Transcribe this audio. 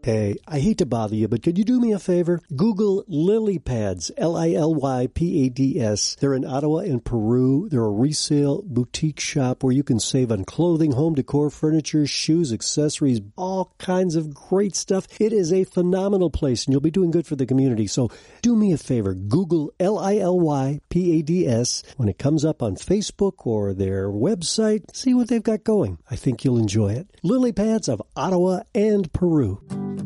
Hey, I hate to bother you, but could you do me a favor? Google Lily Pads, Lilypads. They're in Ottawa and Peru. They're a resale boutique shop where you can save on clothing, home decor, furniture, shoes, accessories, all kinds of great stuff. It is a phenomenal place, and you'll be doing good for the community. So do me a favor. Google Lilypads. When it comes up on Facebook or their website, see what they've got going. I think you'll enjoy it. Lily Pads of Ottawa and Peru.